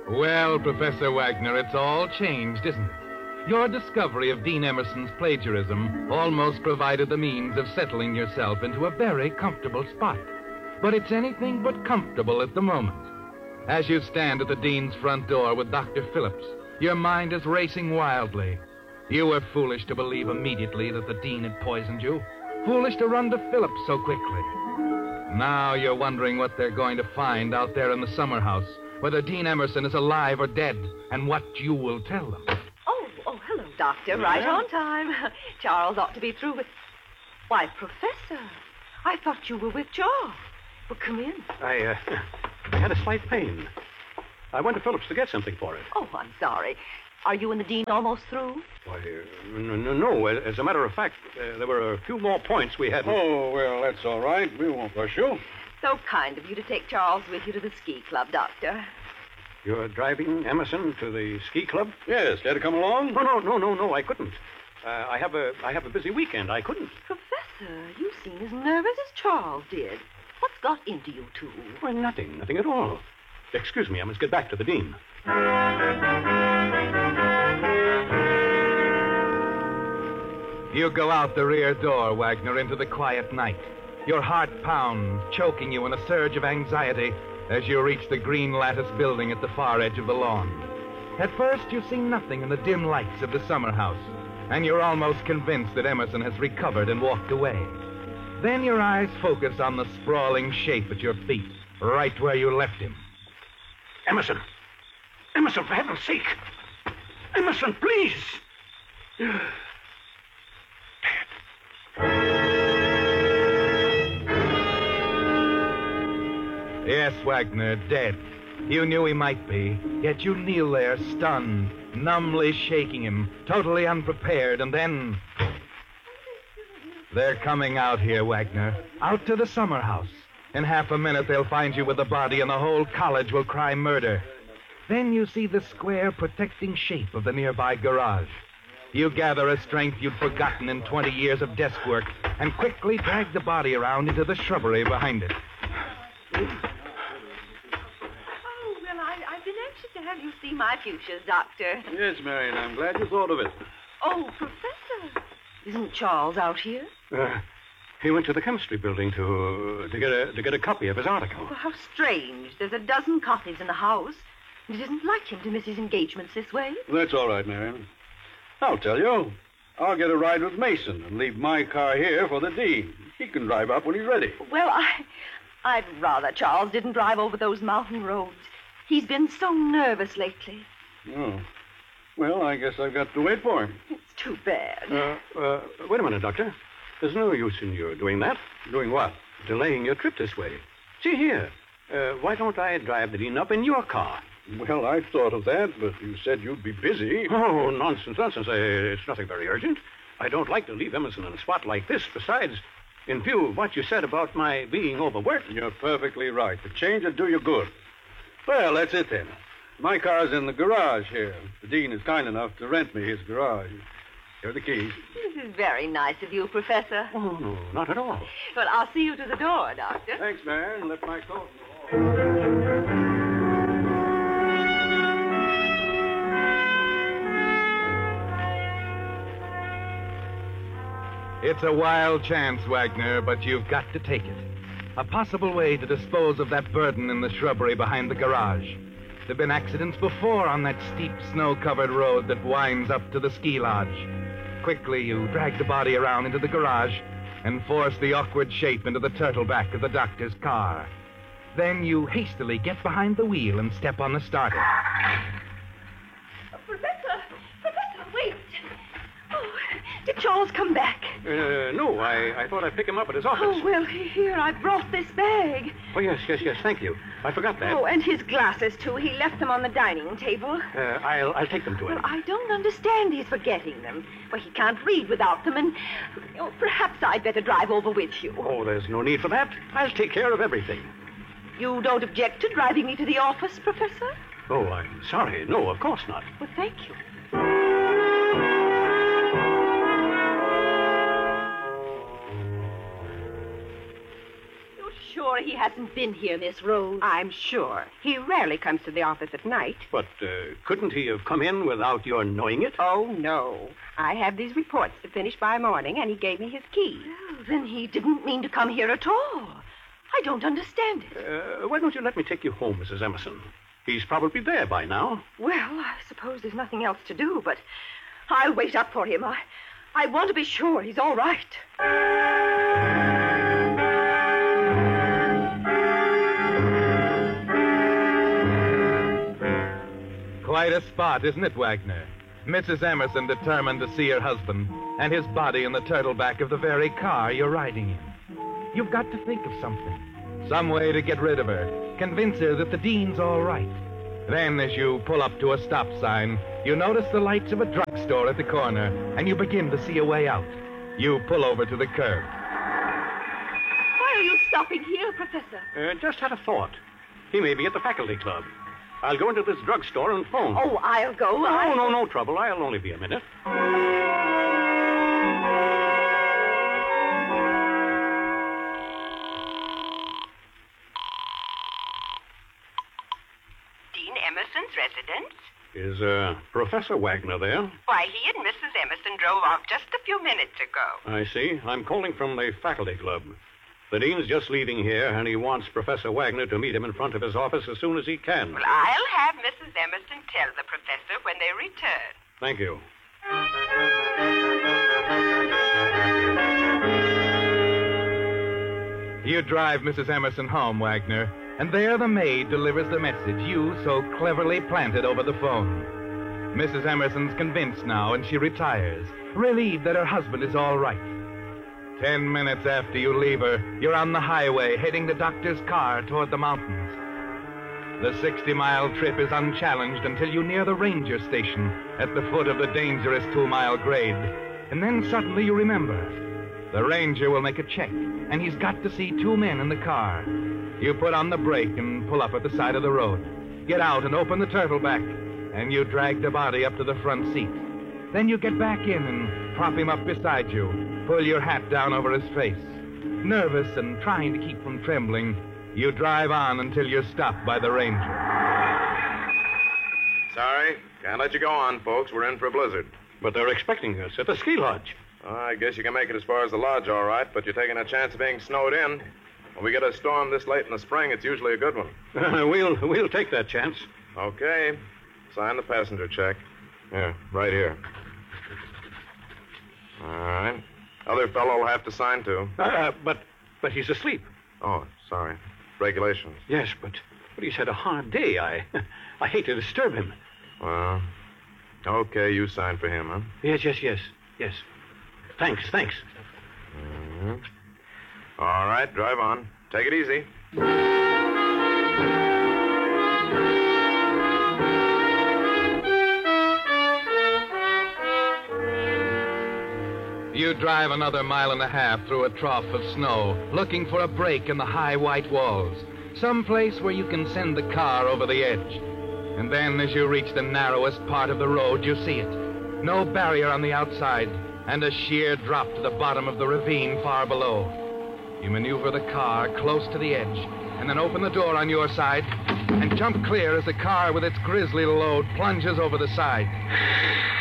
Well, Professor Wagner, it's all changed, isn't it? Your discovery of Dean Emerson's plagiarism almost provided the means of settling yourself into a very comfortable spot. But it's anything but comfortable at the moment. As you stand at the Dean's front door with Dr. Phillips, your mind is racing wildly. You were foolish to believe immediately that the Dean had poisoned you. Foolish to run to Phillips so quickly. Now you're wondering what they're going to find out there in the summer house, whether Dean Emerson is alive or dead, and what you will tell them. Oh, hello, Doctor. Right on time. Charles ought to be through with... Why, Professor, I thought you were with Charles. Well, come in. I had a slight pain. I went to Phillips to get something for it. Oh, I'm sorry. Are you and the Dean almost through? Why, no. As a matter of fact, there were a few more points we hadn't... Oh, well, that's all right. We won't rush you. So kind of you to take Charles with you to the ski club, Doctor. You're driving Emerson to the ski club? Yes, care to come along? No, I couldn't. I have a busy weekend. I couldn't. Professor, you seem as nervous as Charles did. What's got into you two? Well, nothing at all. Excuse me, I must get back to the Dean. You go out the rear door, Wagner, into the quiet night. Your heart pounds, choking you in a surge of anxiety as you reach the green lattice building at the far edge of the lawn. At first, you see nothing in the dim lights of the summer house, and you're almost convinced that Emerson has recovered and walked away. Then your eyes focus on the sprawling shape at your feet, right where you left him. Emerson, for heaven's sake! Emerson, please! Yes, Wagner, dead. You knew he might be, yet you kneel there, stunned, numbly shaking him, totally unprepared, and then... They're coming out here, Wagner, out to the summer house. In half a minute, they'll find you with the body, and the whole college will cry murder. Then you see the square, protecting shape of the nearby garage. You gather a strength you'd forgotten in 20 years of desk work, and quickly drag the body around into the shrubbery behind it. I've been anxious to have you see my fuchsias, Doctor. Yes, Marion, I'm glad you thought of it. Oh, Professor, isn't Charles out here? He went to the chemistry building to get a copy of his article. Oh, how strange. There's a dozen copies in the house. It isn't like him to miss his engagements this way. That's all right, Marion. I'll tell you. I'll get a ride with Mason and leave my car here for the Dean. He can drive up when he's ready. Well, I'd rather Charles didn't drive over those mountain roads. He's been so nervous lately. Oh. Well, I guess I've got to wait for him. It's too bad. Wait a minute, Doctor. There's no use in your doing that. Doing what? Delaying your trip this way. See here. Why don't I drive the Dean up in your car? Well, I thought of that, but you said you'd be busy. Oh, nonsense. It's nothing very urgent. I don't like to leave Emerson in a spot like this. Besides, in view of what you said about my being overworked... You're perfectly right. The change will do you good. Well, that's it then. My car's in the garage here. The Dean is kind enough to rent me his garage. Here are the keys. This is very nice of you, Professor. Oh, no, not at all. Well, I'll see you to the door, Doctor. Thanks, Marion. Left my coat in the hall. It's a wild chance, Wagner, but you've got to take it. A possible way to dispose of that burden in the shrubbery behind the garage. There've been accidents before on that steep, snow-covered road that winds up to the ski lodge. Quickly, you drag the body around into the garage and force the awkward shape into the turtle back of the doctor's car. Then you hastily get behind the wheel and step on the starter. Professor, wait. Oh, did Charles come back? No, I thought I'd pick him up at his office. Oh, well, here, I brought this bag. Oh, yes, thank you. I forgot that. Oh, and his glasses, too. He left them on the dining table. I'll take them to him. Well, I don't understand his forgetting them. Well, he can't read without them, and perhaps I'd better drive over with you. Oh, there's no need for that. I'll take care of everything. You don't object to driving me to the office, Professor? Oh, I'm sorry. No, of course not. Well, thank you. You're sure sure he hasn't been here, Miss Rose? I'm sure. He rarely comes to the office at night. But couldn't he have come in without your knowing it? Oh, no. I have these reports to finish by morning, and he gave me his key. Well, then he didn't mean to come here at all. I don't understand it. Why don't you let me take you home, Mrs. Emerson? He's probably there by now. Well, I suppose there's nothing else to do, but I'll wait up for him. I want to be sure he's all right. Quite a spot, isn't it, Wagner? Mrs. Emerson determined to see her husband and his body in the turtleback of the very car you're riding in. You've got to think of something. Some way to get rid of her. Convince her that the Dean's all right. Then, as you pull up to a stop sign, you notice the lights of a drugstore at the corner, and you begin to see a way out. You pull over to the curb. Why are you stopping here, Professor? Just had a thought. He may be at the faculty club. I'll go into this drugstore and phone. Oh, I'll go. No trouble. I'll only be a minute. Dean Emerson's residence? Is Professor Wagner there? Why, he and Mrs. Emerson drove off just a few minutes ago. I see. I'm calling from the faculty club. The dean's just leaving here, and he wants Professor Wagner to meet him in front of his office as soon as he can. Well, I'll have Mrs. Emerson tell the professor when they return. Thank you. You drive Mrs. Emerson home, Wagner, and there the maid delivers the message you so cleverly planted over the phone. Mrs. Emerson's convinced now, and she retires, relieved that her husband is all right. 10 minutes after you leave her, you're on the highway heading the doctor's car toward the mountains. The 60-mile trip is unchallenged until you near the ranger station at the foot of the dangerous 2-mile grade. And then suddenly you remember. The ranger will make a check, and he's got to see 2 men in the car. You put on the brake and pull up at the side of the road. Get out and open the turtleback, and you drag the body up to the front seat. Then you get back in and prop him up beside you. Pull your hat down over his face. Nervous and trying to keep from trembling, you drive on until you're stopped by the ranger. Sorry, can't let you go on, folks. We're in for a blizzard. But they're expecting us at the ski lodge. I guess you can make it as far as the lodge, all right, but you're taking a chance of being snowed in. When we get a storm this late in the spring, it's usually a good one. We'll take that chance. Okay. Sign the passenger check. Yeah, right here. All right. Other fellow will have to sign, too. But he's asleep. Oh, sorry. Regulations. Yes, but he's had a hard day. I hate to disturb him. Well, okay, you sign for him, huh? Yes. Thanks. Mm-hmm. All right, drive on. Take it easy. You drive another 1.5 miles through a trough of snow, looking for a break in the high white walls, some place where you can send the car over the edge. And then, as you reach the narrowest part of the road, you see it. No barrier on the outside, and a sheer drop to the bottom of the ravine far below. You maneuver the car close to the edge, and then open the door on your side, and jump clear as the car with its grisly load plunges over the side.